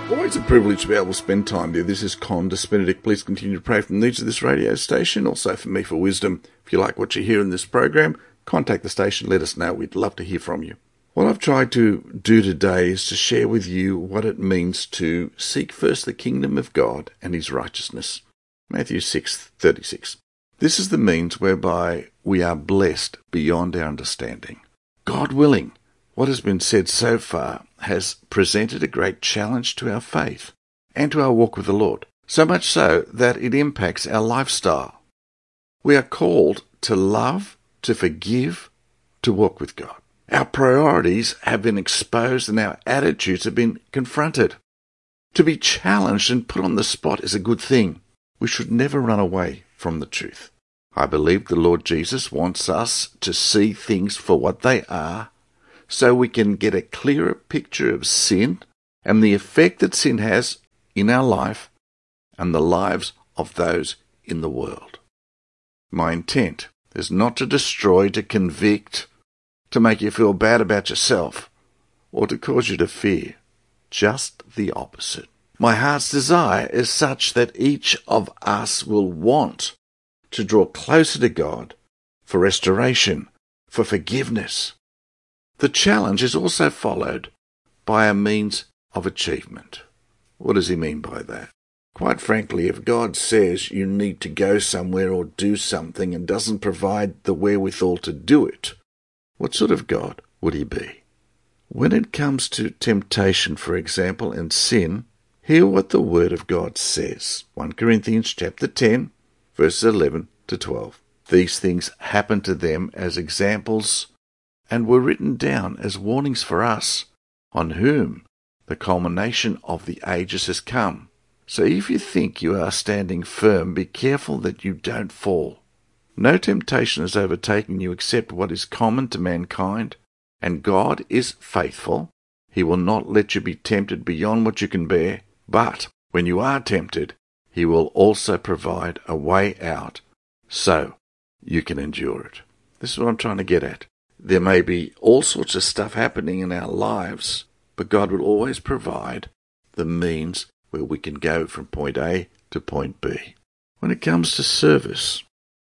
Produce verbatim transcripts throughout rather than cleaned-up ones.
Always a privilege to be able to spend time there. This is Condis Benedict. Please continue to pray for the needs of this radio station, also for me for wisdom. If you like what you hear in this program, contact the station, let us know. We'd love to hear from you. What I've tried to do today is to share with you what it means to seek first the kingdom of God and his righteousness. Matthew six thirty-six. This is the means whereby we are blessed beyond our understanding. God willing, what has been said so far has presented a great challenge to our faith and to our walk with the Lord, so much so that it impacts our lifestyle. We are called to love, to forgive, to walk with God. Our priorities have been exposed and our attitudes have been confronted. To be challenged and put on the spot is a good thing. We should never run away from the truth. I believe the Lord Jesus wants us to see things for what they are, so we can get a clearer picture of sin and the effect that sin has in our life and the lives of those in the world. My intent is not to destroy, to convict, to make you feel bad about yourself, or to cause you to fear. Just the opposite. My heart's desire is such that each of us will want to draw closer to God for restoration, for forgiveness. The challenge is also followed by a means of achievement. What does he mean by that? Quite frankly, if God says you need to go somewhere or do something and doesn't provide the wherewithal to do it, what sort of God would he be? When it comes to temptation, for example, and sin, hear what the Word of God says. First Corinthians chapter ten, verses eleven to twelve. These things happened to them as examples and were written down as warnings for us, on whom the culmination of the ages has come. So if you think you are standing firm, be careful that you don't fall. No temptation has overtaken you except what is common to mankind, and God is faithful. He will not let you be tempted beyond what you can bear, but when you are tempted, he will also provide a way out so you can endure it. This is what I'm trying to get at. There may be all sorts of stuff happening in our lives, but God will always provide the means where we can go from point A to point B. When it comes to service,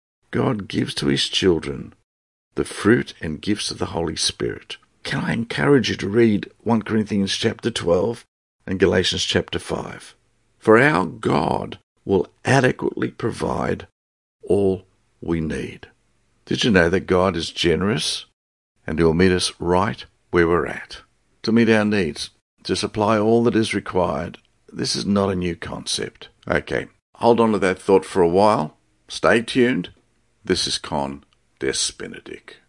God gives to his children the fruit and gifts of the Holy Spirit. Can I encourage you to read First Corinthians chapter twelve and Galatians chapter five? For our God will adequately provide all we need. Did you know that God is generous and he will meet us right where we're at? To meet our needs, to supply all that is required. This is not a new concept. Okay, hold on to that thought for a while. Stay tuned. This is Condis Benedict.